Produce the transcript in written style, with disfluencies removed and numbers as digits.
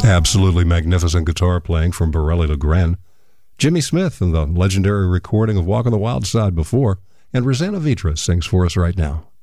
Absolutely magnificent guitar playing from Borelli LeGrand. Jimmy Smith and the legendary recording of Walk on the Wild Side before, and Rosanna Vitra sings for us right now.